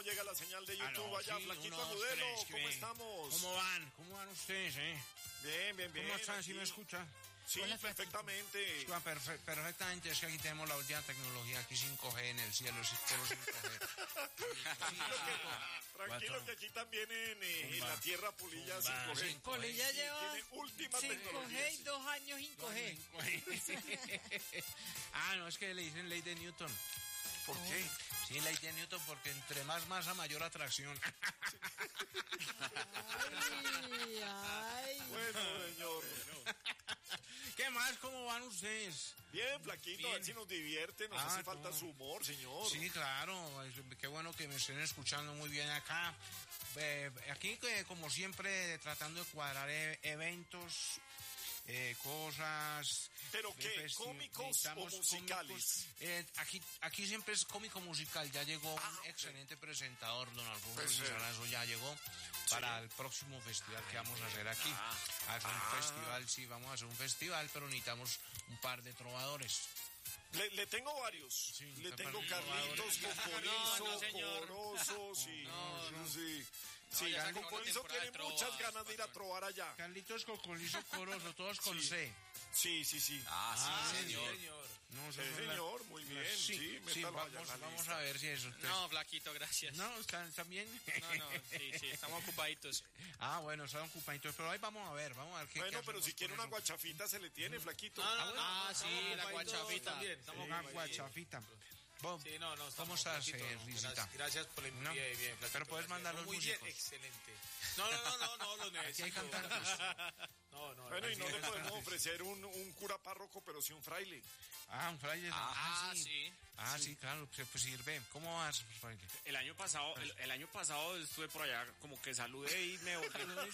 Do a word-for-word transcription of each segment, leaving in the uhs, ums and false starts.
llega la señal de YouTube. Aló, allá, sí, Flaquito uno, dos, Agudelo, tres, ¿cómo que- estamos? ¿Cómo van? ¿Cómo van ustedes, eh? Bien, bien, bien. ¿Cómo están? ¿Sí aquí. me escuchan? Sí, Hola, perfectamente. Escucha, perfe- perfectamente, es que aquí tenemos la última tecnología, aquí cinco G en el cielo, es todo cinco G. Tranquilo, que, tranquilo Cuatro. que aquí también en, eh, en Tumba. la tierra Pulilla Tumba. cinco G. Cinco Polilla Sí, lleva tiene última cinco tecnología. G y dos años cinco G. Ah, no, es que le dicen ley de Newton. ¿Por qué? Sí, ley de Newton, porque entre más masa, mayor atracción. Ay, ay. Bueno, señor. ¿Qué más? ¿Cómo van ustedes? Bien, Flaquito, a ver Bien. si nos divierte, nos Ah, hace falta no. su humor, señor. Sí, claro, es- qué bueno que me estén escuchando muy bien acá. Eh, aquí, eh, como siempre, tratando de cuadrar e- eventos, eh, cosas. ¿Pero de qué? festi- ¿Cómicos o necesitamos musicales? cómicos. Eh, aquí, aquí siempre es cómico musical. Ya llegó Ah, un ok. excelente presentador, don Alfonso Pues, eh, Lizarazo, ya llegó para el próximo festival que vamos a hacer aquí. Ah. Hacer un Ah. festival, sí, vamos a hacer un festival, pero necesitamos un par de trovadores. Le, le tengo varios. Sí, le te tengo parece Carlitos, jugador. Cocolizo, No, no, señor. Corozo, sí. No, sí. Sí, ya se acabó la Cocolizo temporada tiene de trova, muchas ganas de ir a patrón. trobar allá. Carlitos Cocolizo Corozo, todos con Sí. C. Sí, sí, sí. Ah, Ah, sí, sí, señor. No, Sí, eso es la- señor, muy bien. Sí, Sí, sí, métalo allá en vamos, la vamos lista. a ver si eso. No, flaquito, gracias. No, ¿están, están bien? No, no, sí, sí, estamos ocupaditos. Ah, bueno, están ocupaditos, pero ahí vamos a ver, vamos a ver qué Bueno, qué pero hacemos si quiere con una eso. guachafita se le tiene, Flaquito. No, no, Ah, no, bueno, ah, estamos sí, la ocupaditos guachafita. también. Estamos Sí, con muy guachafita. Vos, Sí, no, no, ¿Cómo estamos estás, flaquito, eh, no, Risita? Gracias, gracias por la No, bien, bien, flaquito, pero puedes gracias. mandar No, los muy músicos. bien, excelente. No, no, no, no, no, los Aquí hay necesito. cantantes. No, no. Bueno, y no sí, le podemos cantantes. ofrecer un, un cura párroco, pero sí un fraile. Ah, un fraile. Ah, sí. Ah, sí, claro, pues, pues sirve. ¿Cómo vas, fraile? El año pasado, el, el año pasado estuve por allá, como que saludé y me volvieron. Lo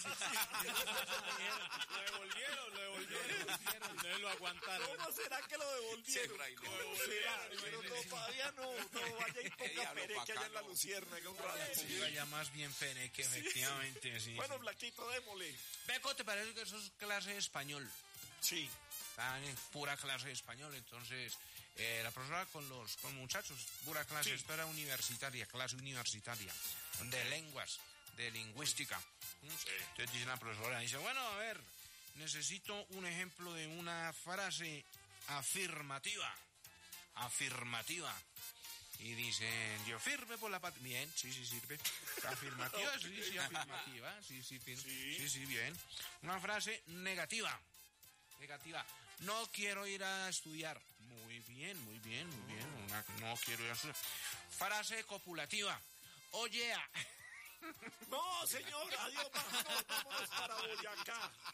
devolvieron, lo devolvieron. Ustedes lo aguantaron. ¿Cómo será que lo devolvieron? Sí, fraile. ¿Cómo será? Pero no, todavía no, no vaya y ponga diablo, pere que pa' allá acá, en la no. luciérnaga un rato. Sí, ya más bien pene que efectivamente, sí. Bueno, sí. Flaquito, démosle. Beco, ¿te parece que eso es clase de español? Sí. Están en pura clase de español, entonces eh, la profesora con los con muchachos, pura clase, Sí. esto era universitaria, clase universitaria, de lenguas, de lingüística. ¿Mm? Entonces dice la profesora, dice, bueno, a ver, necesito un ejemplo de una frase afirmativa, afirmativa. Y dicen, yo firme por la patria. Bien, sí, sí, sirve. Afirmativa, sí, sí, afirmativa. Sí, sí, firme. Sí. Sí, sí, bien. Una frase negativa. Negativa. No quiero ir a estudiar. Muy bien, muy bien, muy bien. Una- no quiero ir a estudiar. Frase copulativa. Oye, a- No, señor, adiós, vámonos, vámonos para Boyacá.